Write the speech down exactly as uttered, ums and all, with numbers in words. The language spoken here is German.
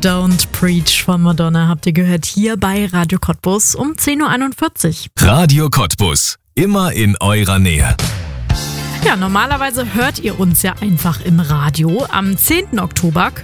Don't Preach von Madonna habt ihr gehört hier bei Radio Cottbus um zehn Uhr einundvierzig. Radio Cottbus, immer in eurer Nähe. Ja, normalerweise hört ihr uns ja einfach im Radio. Am zehnten Oktober